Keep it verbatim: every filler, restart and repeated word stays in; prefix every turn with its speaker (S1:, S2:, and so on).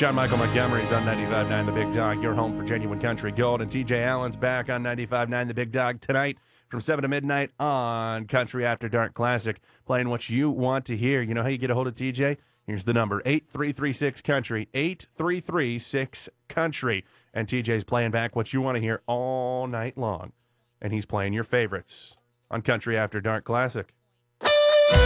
S1: John Michael Montgomery's on ninety-five point nine The Big Dog, your home for genuine country gold. And T J Allen's back on ninety-five point nine The Big Dog tonight from seven to midnight on Country After Dark Classic, playing what you want to hear. You know how you get a hold of T J? Here's the number, eight three three six country, eight three three six country. And T J's playing back what you want to hear all night long. And he's playing your favorites on Country After Dark Classic.